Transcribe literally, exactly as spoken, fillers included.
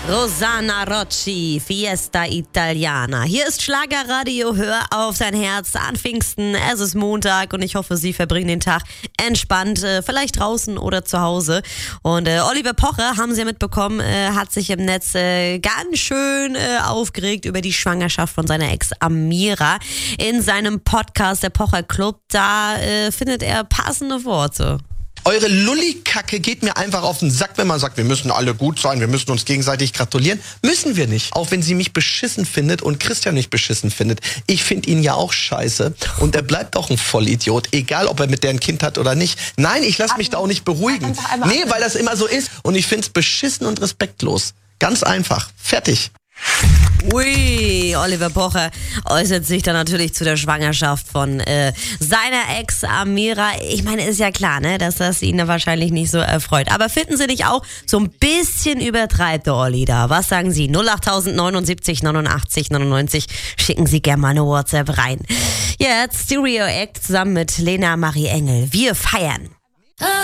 Rosanna Rocci, Fiesta Italiana. Hier ist Schlagerradio, hör auf dein Herz an Pfingsten. Es ist Montag und ich hoffe, Sie verbringen den Tag entspannt, äh, vielleicht draußen oder zu Hause. Und äh, Oliver Pocher, haben Sie ja mitbekommen, äh, hat sich im Netz äh, ganz schön äh, aufgeregt über die Schwangerschaft von seiner Ex Amira. In seinem Podcast, der Pocher Club, da äh, findet er passende Worte. Eure Lullikacke geht mir einfach auf den Sack, wenn man sagt, wir müssen alle gut sein, wir müssen uns gegenseitig gratulieren. Müssen wir nicht. Auch wenn sie mich beschissen findet und Christian mich beschissen findet. Ich finde ihn ja auch scheiße. Und er bleibt auch ein Vollidiot, egal ob er mit der ein Kind hat oder nicht. Nein, ich lasse mich da auch nicht beruhigen. Nee, weil das immer so ist. Und ich finde es beschissen und respektlos. Ganz einfach. Fertig. Ui, Oliver Pocher äußert sich dann natürlich zu der Schwangerschaft von äh, seiner Ex Amira. Ich meine, ist ja klar, ne, dass das ihn da wahrscheinlich nicht so erfreut. Aber finden Sie nicht auch, so ein bisschen übertreibt der Olli da? Was sagen Sie? null acht neunundsiebzig neunundachtzig neunundneunzig. Schicken Sie gerne mal eine WhatsApp rein. Jetzt Stereo Act zusammen mit Lena Marie Engel. Wir feiern.